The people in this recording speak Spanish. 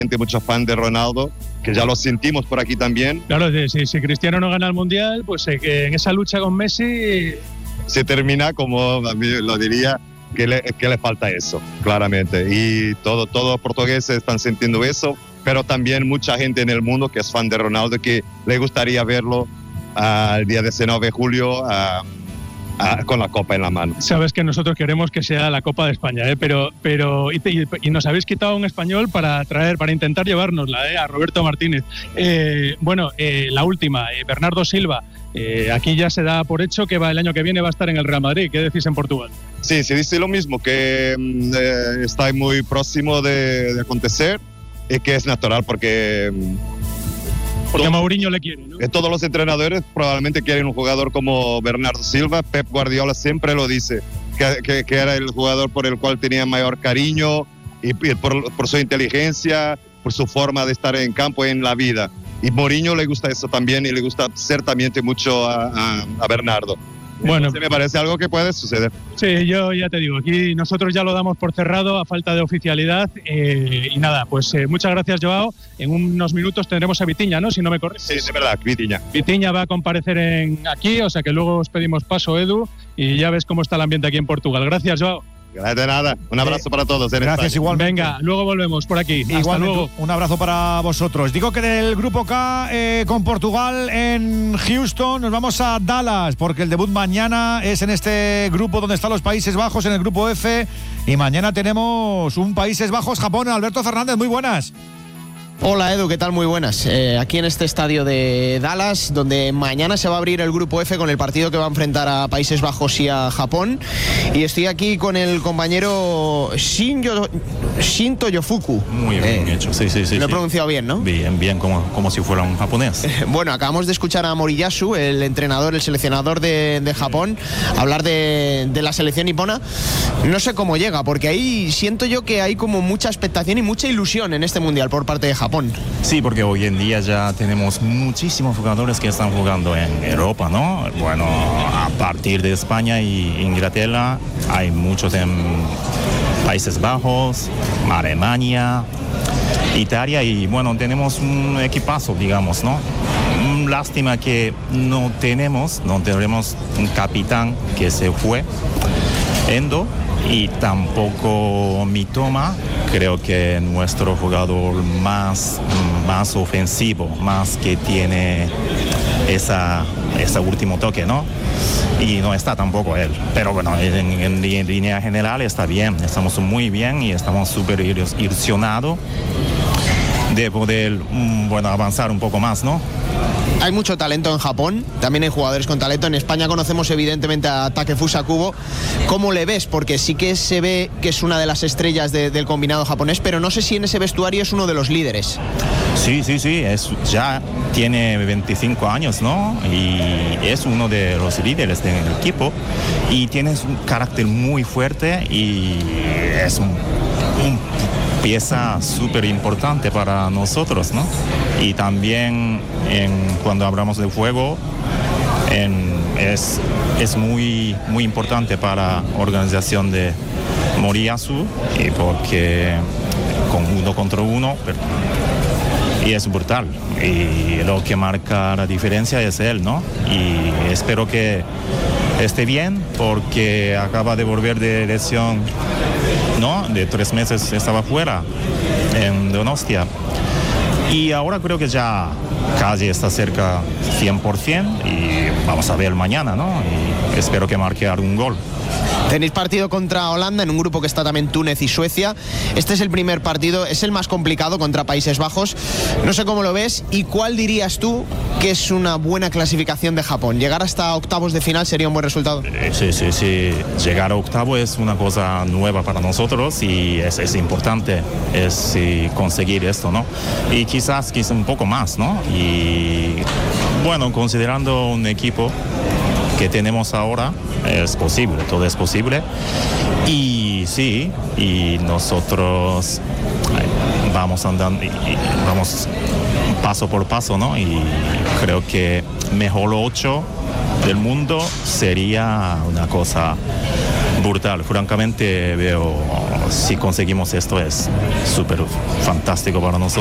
muchos fans de Ronaldo, que ya lo sentimos por aquí también. Claro, si Cristiano no gana el Mundial, pues que en esa lucha con Messi... Se termina, como a mí lo diría, que le falta eso, claramente. Y todos los portugueses están sintiendo eso, pero también mucha gente en el mundo que es fan de Ronaldo, que le gustaría verlo el día 19 de julio con la copa en la mano. Sabes que nosotros queremos que sea la Copa de España, pero y nos habéis quitado un español para intentar llevárnosla, a Roberto Martínez. La última, Bernardo Silva. Aquí ya se da por hecho que el año que viene va a estar en el Real Madrid. ¿Qué decís en Portugal? Sí, se dice lo mismo, que está muy próximo de acontecer y que es natural porque Mourinho le quiere, ¿no? Todos los entrenadores probablemente quieren un jugador como Bernardo Silva. Pep Guardiola siempre lo dice, que era el jugador por el cual tenía mayor cariño y por su inteligencia, por su forma de estar en campo y en la vida. Y Mourinho le gusta eso también y le gusta ciertamente mucho a Bernardo. Bueno, entonces me parece algo que puede suceder. Sí, yo ya te digo, aquí nosotros ya lo damos por cerrado a falta de oficialidad y nada, pues muchas gracias, Joao. En unos minutos tendremos a Vitinha, ¿no? Si no me corriges. Sí, de verdad, Vitinha. Vitinha va a comparecer aquí, o sea que luego os pedimos paso, Edu, y ya ves cómo está el ambiente aquí en Portugal. Gracias, Joao. De nada, un abrazo para todos. Gracias, igualmente. Venga, luego volvemos por aquí. Hasta luego. Un abrazo para vosotros. Digo que del Grupo K con Portugal en Houston nos vamos a Dallas, porque el debut mañana es en este grupo donde están los Países Bajos, en el Grupo F, y mañana tenemos un Países Bajos-Japón. Alberto Fernández, muy buenas. Hola Edu, ¿qué tal? Muy buenas. Aquí en este estadio de Dallas, donde mañana se va a abrir el Grupo F con el partido que va a enfrentar a Países Bajos y a Japón. Y estoy aquí con el compañero Shinto Yofuku. Muy bien hecho, sí. Lo he pronunciado bien, ¿no? Bien, como si fuera un japonés. Bueno, acabamos de escuchar a Moriyasu, el seleccionador de Japón, hablar de la selección nipona. No sé cómo llega, porque ahí siento yo que hay como mucha expectación y mucha ilusión en este Mundial por parte de Japón. Sí, porque hoy en día ya tenemos muchísimos jugadores que están jugando en Europa, ¿no? Bueno, a partir de España y Inglaterra hay muchos en Países Bajos, Alemania, Italia, y bueno, tenemos un equipazo, digamos, ¿no? Lástima que no tenemos un capitán que se fue, Endo, y tampoco Mitoma. Creo que nuestro jugador más ofensivo, más que tiene ese último toque, ¿no? Y no está tampoco él. Pero bueno, en línea general está bien, estamos muy bien y estamos súper ilusionados de poder avanzar un poco más, ¿no? Hay mucho talento en Japón, también hay jugadores con talento. En España conocemos evidentemente a Takefusa Kubo. ¿Cómo le ves? Porque sí que se ve que es una de las estrellas del combinado japonés, pero no sé si en ese vestuario es uno de los líderes. Sí, ya tiene 25 años, ¿no? Y es uno de los líderes del equipo y tiene un carácter muy fuerte y es un pieza súper importante para nosotros, ¿no? Y también cuando hablamos de juego es muy importante para la organización de Moriyasu, y porque con 1 contra 1 y es brutal, y lo que marca la diferencia es él, ¿no? Y espero que esté bien, porque acaba de volver de lesión, ¿no? De 3 meses estaba fuera en Donostia, y ahora creo que ya casi está cerca 100%, y vamos a ver mañana, ¿no? Y espero que marque algún gol. Tenéis partido contra Holanda en un grupo que está también Túnez y Suecia. Este es el primer partido, es el más complicado contra Países Bajos. No sé cómo lo ves y cuál dirías tú que es una buena clasificación de Japón. ¿Llegar hasta octavos de final sería un buen resultado? Sí. Llegar a octavo es una cosa nueva para nosotros y es importante conseguir esto, ¿no? Y quizás un poco más, ¿no? Y bueno, considerando un equipo que tenemos ahora, es posible, todo es posible. Y sí, y nosotros vamos andando, vamos paso por paso, ¿no? Y creo que mejor 8 del mundo sería una cosa brutal. Francamente veo, si conseguimos esto es súper fantástico para nosotros.